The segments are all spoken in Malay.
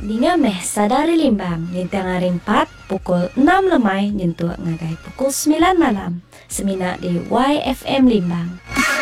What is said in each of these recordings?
Dingameh sadari limbang Nintang hari 4 pukul 6 lemai nyentuh ngagai pukul 9 malam. Semina di YFM Limbang.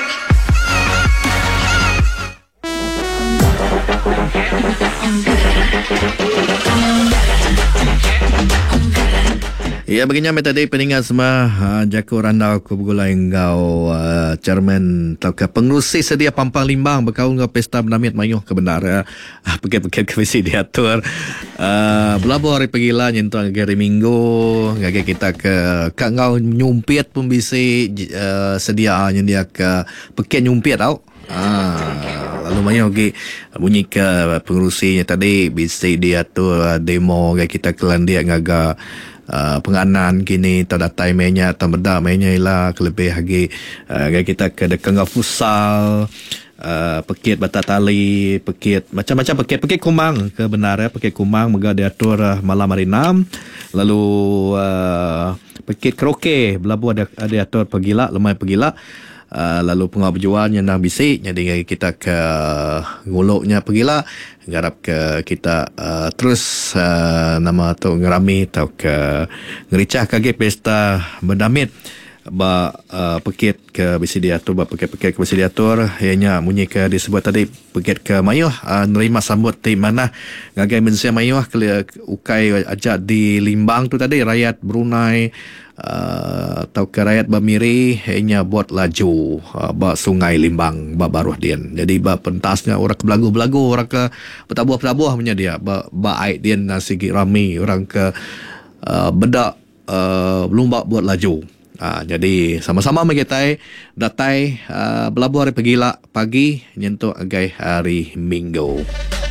Ya, begini tadi pendengar semua, Jaku Randau ku bergulai engkau chairman atau ke pengurusi sedia Pampang Limbang berkau engkau pesta bernamit mayuh kebenar peket-peket komisi diatur belabur hari pergilah nyentuh hari minggu ngage kita ke kak ngau nyumpit pun bisi sedia dia ke peket nyumpit tau. Lalu mayuh bunyi ke pengurusinya tadi bisi dia tu demo kita kelan dia ngaga penganan kini terdatai mainnya atau bedak mainnya ialah kelebih lagi kita ke dekang futsal pekit batat tali pekit macam-macam pekit kumang kebenar pekit kumang mega diatur malam hari 6 lalu pekit karaoke belabu ada diatur pegila lemai pegila. Lalu pengawal berjual yang dah bisik jadi kita ke nguluknya pergilah garap ke kita terus nama tu ngerami atau ke ngericah kage pesta berdamit ba pekit ke bisi diatur ba pekit ke bisi diatur ianya munyi ke disebut tadi pekit ke mayuh nerima sambut di mana ngagai mensia mayuh ke ukai ajak di Limbang tu tadi rakyat Brunei atau ke rakyat Bamiri ianya buat laju ba sungai Limbang ba baruh dian jadi ba pentasnya orang ke belagu-belagu orang ke petabuh-petabuh punya dia ba aid dian sigi rami orang ke bedak lomba buat laju. Jadi sama-sama kita datai belabur hari pagi nyentuh agai hari Minggu.